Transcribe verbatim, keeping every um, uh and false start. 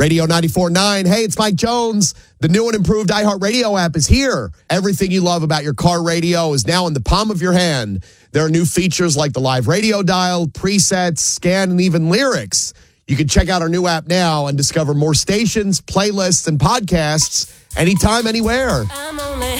Radio ninety-four point nine. Hey, it's Mike Jones. The new and improved iHeartRadio app is here. Everything you love about your car radio is now in the palm of your hand. There are new features like the live radio dial, presets, scan, and even lyrics. You can check out our new app now and discover more stations, playlists, and podcasts anytime, anywhere. I'm only